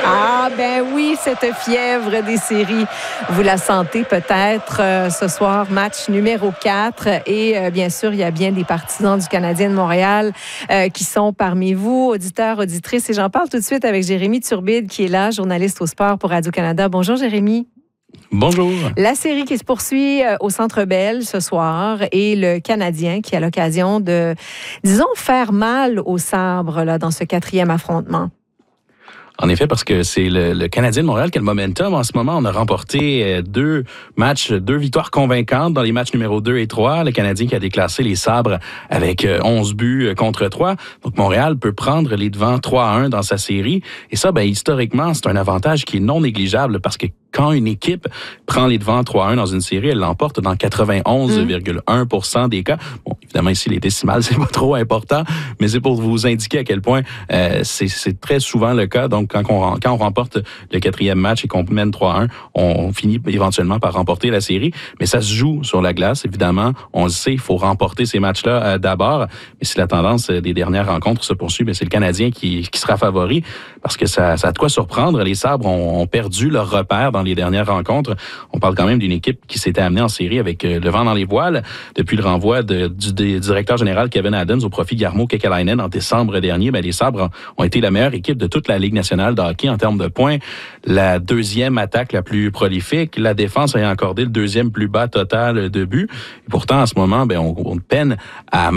Ah, ben oui, cette fièvre des séries, vous la sentez peut-être ce soir, match numéro 4. Et bien sûr, il y a bien des partisans du Canadien de Montréal qui sont parmi vous, auditeurs, auditrices. Et j'en parle tout de suite avec Jérémy Turbide, qui est là, journaliste au sport pour Radio-Canada. Bonjour, Jérémy. Bonjour. La série qui se poursuit au Centre Bell ce soir et le Canadien qui a l'occasion de, disons, faire mal aux sabres là, dans ce 4e affrontement. En effet, parce que c'est le Canadien de Montréal qui a le momentum. En ce moment, on a remporté 2 victoires convaincantes dans les matchs numéro 2 et 3. Le Canadien qui a déclassé les sabres avec 11 buts contre 3. Donc, Montréal peut prendre les devants 3-1 dans sa série. Et ça, historiquement, c'est un avantage qui est non négligeable parce que quand une équipe prend les devants 3-1 dans une série, elle l'emporte dans 91,1% des cas. Bon, évidemment, ici, les décimales, c'est pas trop important, mais c'est pour vous indiquer à quel point c'est très souvent le cas. Donc, quand on remporte le 4e match et qu'on mène 3-1, on finit éventuellement par remporter la série. Mais ça se joue sur la glace, évidemment. On le sait, il faut remporter ces matchs-là d'abord. Mais si la tendance des dernières rencontres se poursuit, c'est le Canadien qui sera favori parce que ça a de quoi surprendre. Les Sabres ont perdu leur repère dans les dernières rencontres. On parle quand même d'une équipe qui s'était amenée en série avec le vent dans les voiles depuis le renvoi du directeur général Kevin Adams au profit de Jarmo Kekalainen en décembre dernier. Les Sabres ont été la meilleure équipe de toute la Ligue nationale de hockey en termes de points. La 2e attaque la plus prolifique. La défense ayant accordé le 2e plus bas total de buts. Et pourtant, en ce moment, on peine à